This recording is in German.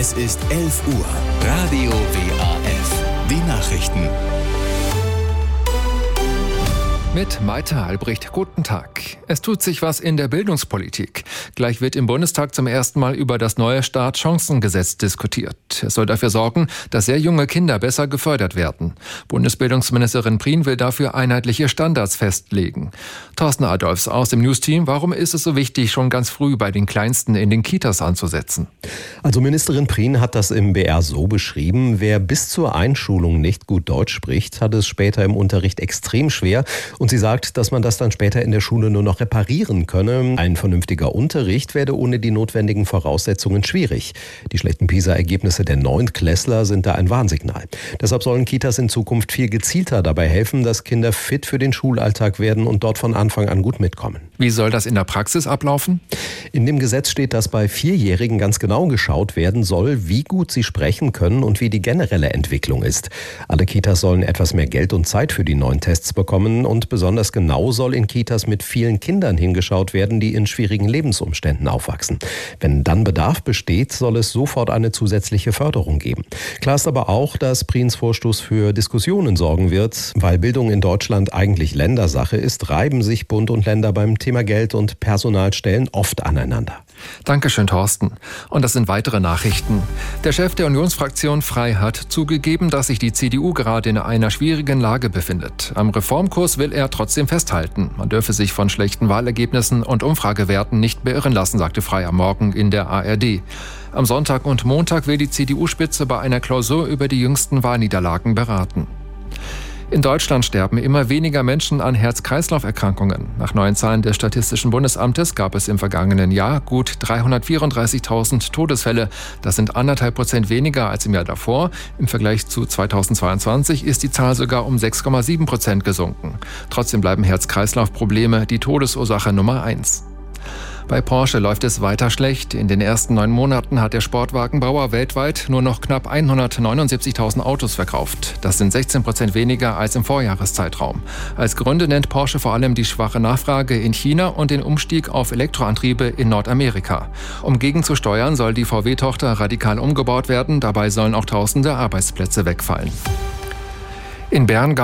Es ist 11 Uhr. Radio WAF. Die Nachrichten. Mit Maite Albrecht, guten Tag. Es tut sich was in der Bildungspolitik. Gleich wird im Bundestag zum ersten Mal über das neue Start-Chancen-Gesetz diskutiert. Es soll dafür sorgen, dass sehr junge Kinder besser gefördert werden. Bundesbildungsministerin Prien will dafür einheitliche Standards festlegen. Thorsten Adolfs aus dem News-Team, warum ist es so wichtig, schon ganz früh bei den Kleinsten in den Kitas anzusetzen? Also Ministerin Prien hat das im BR so beschrieben: Wer bis zur Einschulung nicht gut Deutsch spricht, hat es später im Unterricht extrem schwer. Und sie sagt, dass man das dann später in der Schule nur noch reparieren könne. Ein vernünftiger Unterricht werde ohne die notwendigen Voraussetzungen schwierig. Die schlechten PISA-Ergebnisse der Neuntklässler sind da ein Warnsignal. Deshalb sollen Kitas in Zukunft viel gezielter dabei helfen, dass Kinder fit für den Schulalltag werden und dort von Anfang an gut mitkommen. Wie soll das in der Praxis ablaufen? In dem Gesetz steht, dass bei Vierjährigen ganz genau geschaut werden soll, wie gut sie sprechen können und wie die generelle Entwicklung ist. Alle Kitas sollen etwas mehr Geld und Zeit für die neuen Tests bekommen und besonders genau soll in Kitas mit vielen Kindern hingeschaut werden, die in schwierigen Lebensumständen aufwachsen. Wenn dann Bedarf besteht, soll es sofort eine zusätzliche Förderung geben. Klar ist aber auch, dass Priens Vorstoß für Diskussionen sorgen wird. Weil Bildung in Deutschland eigentlich Ländersache ist, reiben sich Bund und Länder beim Thema Geld und Personalstellen oft aneinander. Dankeschön, Thorsten. Und das sind weitere Nachrichten. Der Chef der Unionsfraktion Frei hat zugegeben, dass sich die CDU gerade in einer schwierigen Lage befindet. Am Reformkurs will er trotzdem festhalten. Man dürfe sich von schlechten Wahlergebnissen und Umfragewerten nicht beirren lassen, sagte Frei am Morgen in der ARD. Am Sonntag und Montag will die CDU-Spitze bei einer Klausur über die jüngsten Wahlniederlagen beraten. In Deutschland sterben immer weniger Menschen an Herz-Kreislauf-Erkrankungen. Nach neuen Zahlen des Statistischen Bundesamtes gab es im vergangenen Jahr gut 334.000 Todesfälle. Das sind 1,5% weniger als im Jahr davor. Im Vergleich zu 2022 ist die Zahl sogar um 6,7% gesunken. Trotzdem bleiben Herz-Kreislauf-Probleme die Todesursache Nummer 1. Bei Porsche läuft es weiter schlecht. In den ersten 9 Monaten hat der Sportwagenbauer weltweit nur noch knapp 179.000 Autos verkauft. Das sind 16% weniger als im Vorjahreszeitraum. Als Gründe nennt Porsche vor allem die schwache Nachfrage in China und den Umstieg auf Elektroantriebe in Nordamerika. Um gegenzusteuern, soll die VW-Tochter radikal umgebaut werden. Dabei sollen auch tausende Arbeitsplätze wegfallen. In Bern